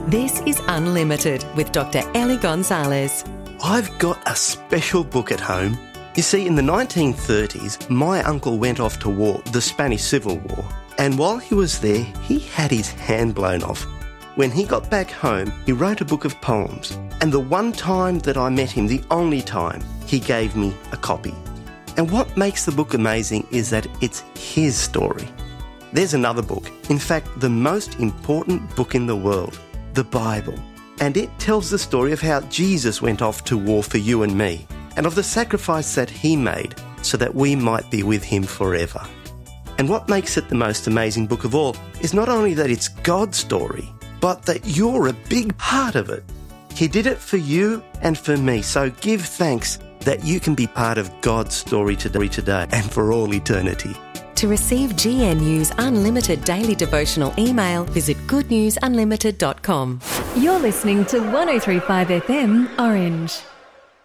This is Unlimited with Dr. Ellie Gonzalez. I've got a special book at home. You see, in the 1930s, my uncle went off to war, the Spanish Civil War, and while he was there, he had his hand blown off. When he got back home, he wrote a book of poems, and the one time that I met him, the only time, he gave me a copy. And what makes the book amazing is that it's his story. There's another book, in fact, the most important book in the world, the Bible. And it tells the story of how Jesus went off to war for you and me, and of the sacrifice that he made so that we might be with him forever. And what makes it the most amazing book of all is not only that it's God's story, but that you're a big part of it. He did it for you and for me, so give thanks that you can be part of God's story today and for all eternity. To receive GNU's Unlimited Daily Devotional email, visit goodnewsunlimited.com. You're listening to 103.5 FM Orange.